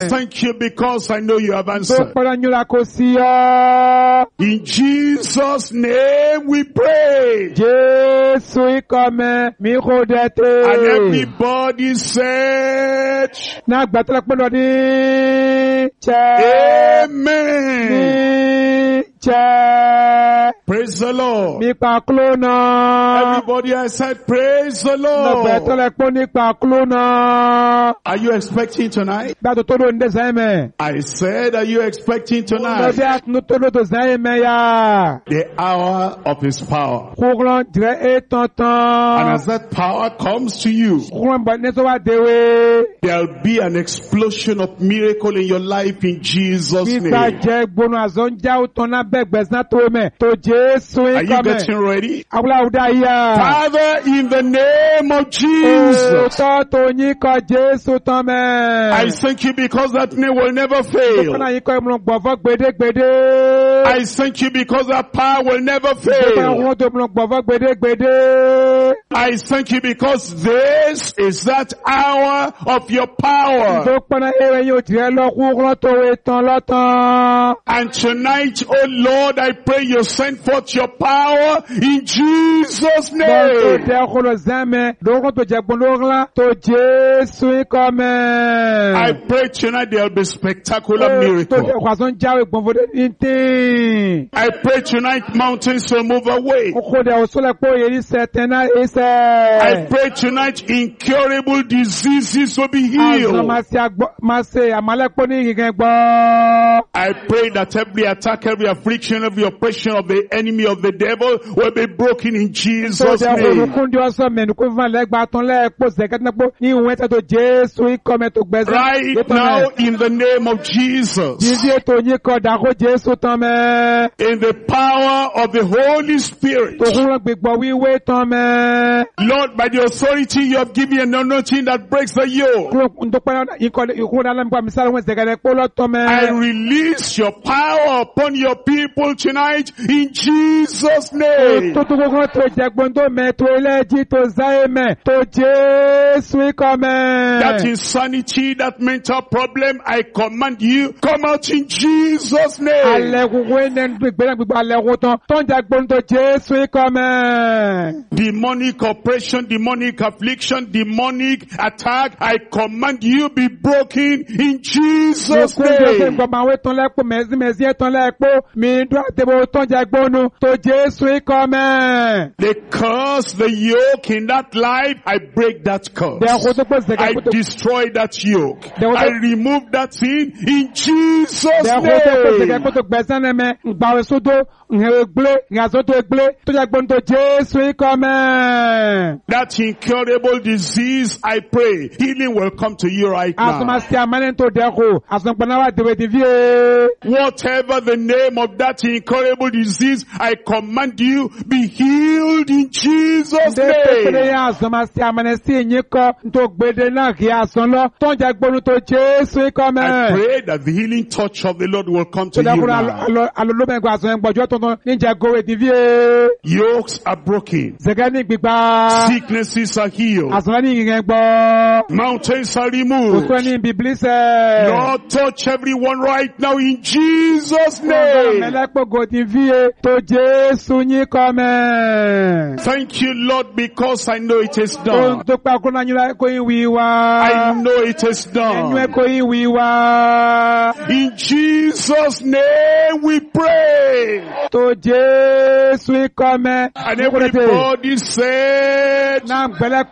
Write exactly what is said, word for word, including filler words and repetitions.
Thank you because I know you have Tó answered. pẹ́lá nyúra kò sí ọ́. In Jesus' name we pray. Jésù ikọ̀ mẹ́ mi kò dẹ̀ tẹ́. And everybody said, Náà gbàtẹ́lẹ̀ pẹ́lú ní jẹ́. Amen. Ní jẹ́. Praise the Lord. Nípa kúló náà. Everybody, I said, praise the Náà Lord. gbàtẹ́lẹ̀ pẹ́ nípa kúló náà. Are you expecting tonight? Gbàtẹ́ tó ló ń dé sẹ́yìn mẹ́. I said, are you expecting tonight? Lọ́dẹ́ àtúntò tó ló tó sẹ́yìn mẹ́ yá. The hour of his power. Kúrọ̀ jẹ́ ètò And tán. as that power comes to you, Kúrọ̀ bọ̀ ní sọ́wọ́ àdéwé. there'll be an explosion of miracle in your life in Jesus' Gbígbà name. jẹ́ gbónú àzọ́njá òtún náà bẹ́ẹ̀ gbẹ̀sán tó mẹ́. Tó Jésù Are you ikọ̀ mẹ́. getting ready? Awúláwúdá yá. Father, in the name of Jesus, Òótọ́ tó yín kọ Jésù tán mẹ́. I thank you because that name will never fail. Fọ́nà yín kọ́ ìmúlò gbọ̀fọ́ gbèdégbèdé. I thank you because that power will never Fọ́nà fail. wọn tó ìmúlò gbọ̀fọ́ gbèdégbèdé. I thank you because this is that hour of your power. Tó pọ́nà ẹ̀rẹ̀ yóò tìrẹ lọ́kùnrin tó wé tán lọ́tàn. And tonight, oh Lord, I pray you send forth your power in Jesus' Bọ́n tó name. jẹ́ ọkùnrin zẹ́mẹ̀ lókùn tó jẹ́ gbọ́nlọ́gbọ́n tó Jésù ikọ̀ mẹ́. I pray tonight there will be spectacular Tó miracle. jẹ́ kwàsán jáwé gbọ̀nfọ́dé ní tíì. I pray tonight mountains will move away. Kókó dẹ̀ òṣùlẹ̀ pé òye ìṣẹ̀ tẹ̀ná I ìṣẹ̀. pray tonight incurable diseases will be Àìsàn healed. máa ṣe àgbọ̀ máa ṣe àmàlẹ́pọ̀ ní ìgbẹ́ gbọ́. I pray that every attack, every affliction, every oppression of the enemy of the devil will be broken in Tó Jesus' jẹ́ name. olùkún di ọ̀sán mẹ́nu kó fún àlẹ́gbà tán lẹ́ẹ̀pọ̀ sẹ̀kẹ́tẹ́pọ̀ ní ìwọ̀n ẹ̀tẹ́ tó Jésù ikọ̀ mẹ́ tó gbẹ́sẹ̀. Right now, in the name of Jesus, Jíjí ètò yín kọ̀ dàkó Jésù tán mẹ́. in the power of the Holy Spirit, Tó kúrò gbígbọ́ wíwé tán mẹ́. Lord, by the authority you have given me, and nothing that breaks the yoke, Kúrò tó pẹ́ ìkúrò dáná nípa mísàlẹ̀ wọn sẹ̀kẹ́tẹ́pọ̀ lọ́tọ́ mẹ́. I release your power upon your people tonight in Jesus' name. Tó tó kúrò tó jẹ́ gbọ́ndó mẹ́ tó ẹlẹ́jì tó záyé mẹ́ tó Jésù ikọ̀ mẹ́. That insanity, that mental problem, I command you, come out in Jesus' name. Alẹ́kùnkùn ẹ̀nẹ́ gbígbẹ́rẹ́ gbígbẹ́ alẹ́kùn tán tó ń jẹ́ gbọ́ndó Jésù ikọ̀ mẹ́. Demonic oppression, demonic affliction, demonic attack, I command you be broken in Jesus' name. Gbọ́mọ̀ àwọn ètò lẹ́pọ̀ mẹ́sí mẹ́sí ètò lẹ́pọ̀ mi dúró àtẹ̀bọ̀ tó ń jẹ́ gbọ́nu tó Jésù ikọ̀ mẹ́. The curse, the yoke in that life, I break that curse. Dẹ̀kọ́ tó pọ̀ I sẹ̀kẹ́ tó destroy that yoke. There was I a- remove that sin in Jesus' dẹ̀kọ́ tó pọ̀ sẹ̀kẹ́ name. tó gbẹ̀sán nẹ́mẹ́ gbàwé sódó ìhẹ̀rẹ̀gbẹ́ ìhàsótó ẹgbẹ́ tó jẹ́ gbọ́nu tó Jésù ikọ̀ mẹ́. That incurable disease, I pray, healing will come to you right now. Asomasi amane tó dẹ̀kọ́ asomgbọ́náwá dèwé ti fíye. Whatever the name of that incurable disease, I command you, be healed in Jesus' Ndé pépéré name. yẹn asomasi amane sí ìyín kọ́ tó gbèdé náà kí asán lọ tó ń jẹ́ gbọ́nu tó Jésù ikọ̀ I mẹ́. pray that the healing touch of the Lord will come to Tó you dẹ́kun now. alolómẹ́gbà asán gbọ́jọ́ tuntun níjẹ́ gòwé ti fíye. Yokes are broken. Zẹ̀gẹ́ ní gbígbà. Sicknesses are healed. Asán ní ìyẹn gbọ́. Mountains are Kò removed. sọ ní bíbélì sẹ́. Lord, touch everyone right now in Jesus' Ọ̀gá name. mẹ́lẹ́pọ̀gò ti fíye tó Jésù yín kọ́ mẹ́. Thank you, Lord, because I know it is Ohun done. tó pa kúrò náà yín láì kó yín wí I wá. know it is Ẹnu ẹ done. kó yín wí wá. In Jesus' name we pray. Tó Jésù yín kọ́ mẹ́. And everybody said, Náà gbẹ́lẹ́pọ̀